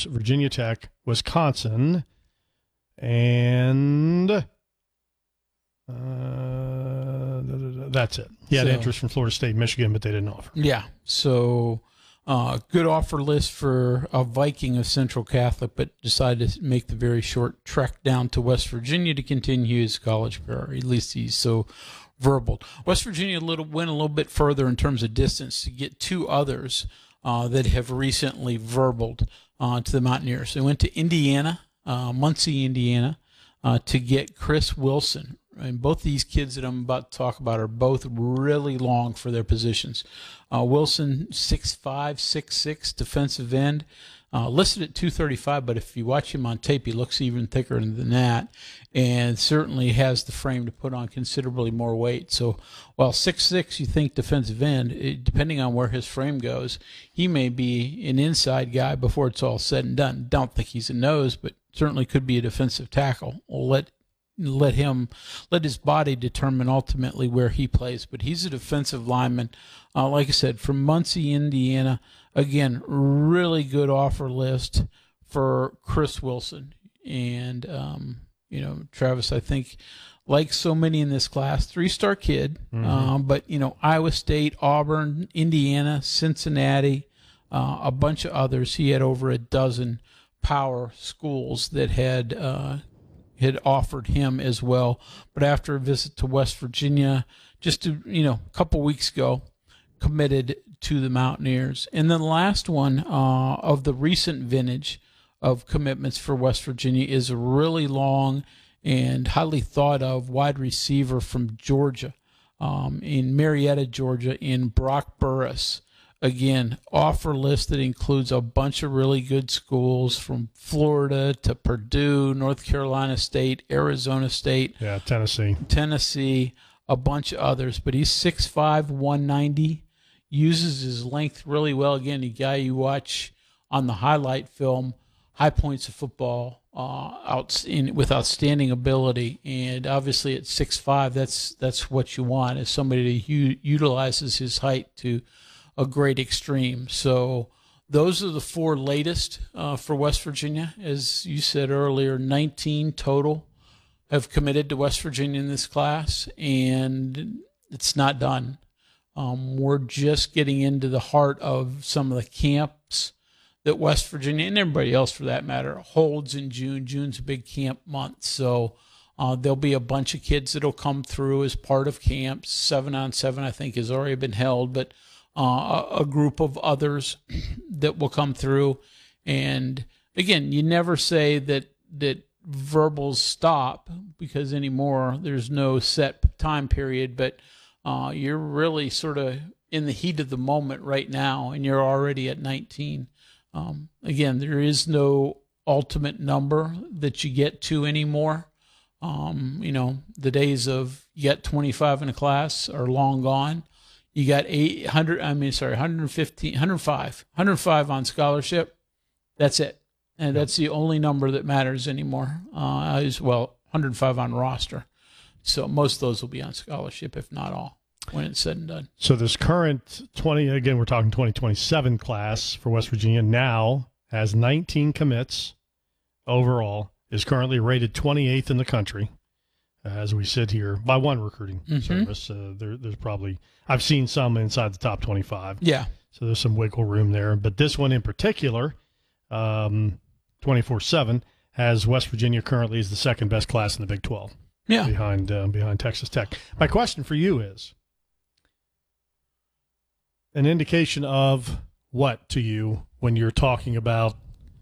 Virginia Tech, Wisconsin, and that's it. He had interest from Florida State, Michigan, but they didn't offer. Yeah, so good offer list for a Viking of Central Catholic, but decided to make the very short trek down to West Virginia to continue his college career. At least he's so verbal. West Virginia went a little bit further in terms of distance to get two others that have recently verbaled to the Mountaineers. They went to Indiana, Muncie, Indiana, to get Chris Wilson. And both these kids that I'm about to talk about are both really long for their positions. Wilson, 6'5", 6'6", defensive end, listed at 235, but if you watch him on tape, he looks even thicker than that, and certainly has the frame to put on considerably more weight. So while 6'6", you think defensive end, depending on where his frame goes, he may be an inside guy before it's all said and done. Don't think he's a nose, but certainly could be a defensive tackle. We'll let his body determine ultimately where he plays. But he's a defensive lineman, like I said, from Muncie, Indiana. Again, really good offer list for Chris Wilson. And, Travis, I think, like so many in this class, 3-star kid. But, Iowa State, Auburn, Indiana, Cincinnati, a bunch of others. He had over a dozen power schools that had offered him as well. But after a visit to West Virginia, just a couple weeks ago, committed to the Mountaineers. And then the last one of the recent vintage of commitments for West Virginia is a really long and highly thought of wide receiver from Georgia, in Marietta, Georgia, in Brock Burris. Again, offer list that includes a bunch of really good schools from Florida to Purdue, North Carolina State, Arizona State. Yeah, Tennessee, a bunch of others. But he's 6'5", 190, uses his length really well. Again, a guy you watch on the highlight film, high points of football, with outstanding ability. And obviously at 6'5", that's what you want, is somebody who utilizes his height to a great extreme. So those are the four latest for West Virginia. As you said earlier, 19 total have committed to West Virginia in this class, and it's not done. We're just getting into the heart of some of the camps that West Virginia, and everybody else for that matter, holds in June. June's a big camp month, so there'll be a bunch of kids that'll come through as part of camps. 7-on-7, I think, has already been held, but a group of others that will come through. And again, you never say that verbals stop, because anymore there's no set time period, but you're really sort of in the heat of the moment right now, and you're already at 19. Again, there is no ultimate number that you get to anymore. The days of you got 25 in a class are long gone. You got 105 on scholarship. That's it. And that's the only number that matters anymore. 105 on roster. So most of those will be on scholarship, if not all, when it's said and done. So this current we're talking 2027 class for West Virginia now has 19 commits overall, is currently rated 28th in the country. As we sit here, by one recruiting service, there's probably, I've seen some inside the top 25. Yeah. So there's some wiggle room there. But this one in particular, 24/7, has West Virginia currently is the second best class in the Big 12. Yeah. Behind Texas Tech. My question for you is, an indication of what to you when you're talking about,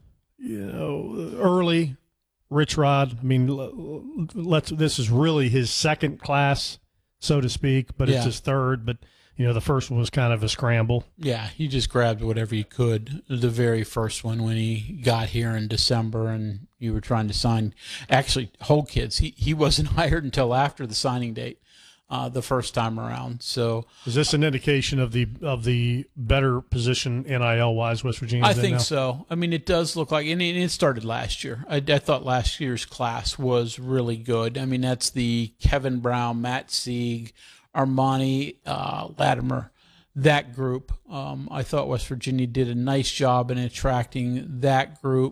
early Rich Rod? I mean, this is really his second class, so to speak, but it's his third. But, the first one was kind of a scramble. Yeah, he just grabbed whatever he could. The very first one when he got here in December and you were trying to sign, actually, whole kids. He wasn't hired until after the signing date. The first time around. So is this an indication of the better position NIL wise West Virginia? I think so. I mean, it does look like, and it started last year. I thought last year's class was really good. I mean, that's the Kevin Brown, Matt Sieg, Armani Latimer, that group. I thought West Virginia did a nice job in attracting that group.